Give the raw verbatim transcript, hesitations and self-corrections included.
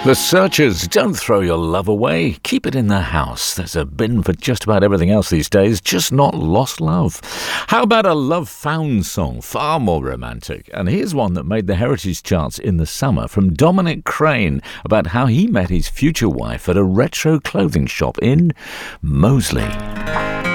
The Searchers, don't throw your love away. Keep it in the house. There's a bin for just about everything else these days, just not lost love. How about a love found song? Far more romantic. And here's one that made the Heritage charts in the summer from Dominic Crane about how he met his future wife at a retro clothing shop in Moseley.